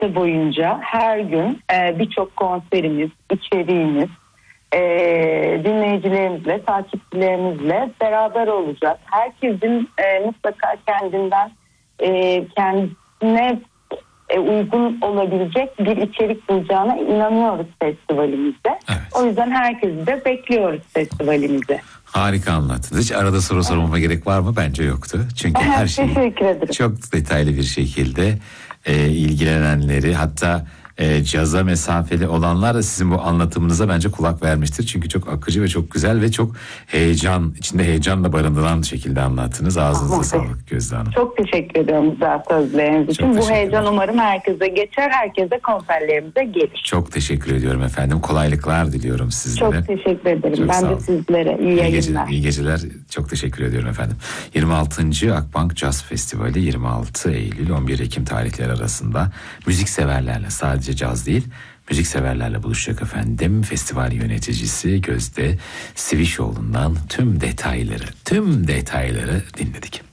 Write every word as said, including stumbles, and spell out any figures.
hafta boyunca her gün e, birçok konserimiz, içeriğimiz, e, dinleyicilerimizle, takipçilerimizle beraber olacağız. Herkesin e, mutlaka kendinden e, kendine e, uygun olabilecek bir içerik bulacağına inanıyoruz festivalimizde. Evet. O yüzden herkesi de bekliyoruz festivalimize. Harika anlattınız. Hiç arada soru sormama evet. gerek var mı? Bence yoktu. Çünkü her şeyi çok detaylı bir şekilde e, ilgilenenleri, hatta e, caza mesafeli olanlar da sizin bu anlatımınıza bence kulak vermiştir. Çünkü çok akıcı ve çok güzel ve çok heyecan, içinde heyecanla barındıran şekilde anlattınız. Ağzınıza ah, sağlık Gözde Hanım. Çok teşekkür ediyorum güzel sözleriniz için. Bu heyecan umarım herkese geçer, herkese konserlerimize gelir. Çok teşekkür ediyorum efendim. Kolaylıklar diliyorum sizlere. Çok teşekkür ederim. Çok ben de sizlere. İyi, iyi yayınlar. Geceler, iyi geceler. Çok teşekkür ediyorum efendim. yirmi altıncı Akbank Caz Festivali yirmi altı Eylül on bir Ekim tarihleri arasında müzik severlerle, sadece caz değil, müzik severlerle buluşacak efendim. Festival yöneticisi Gözde Sivişoğlu'ndan tüm detayları, tüm detayları dinledik.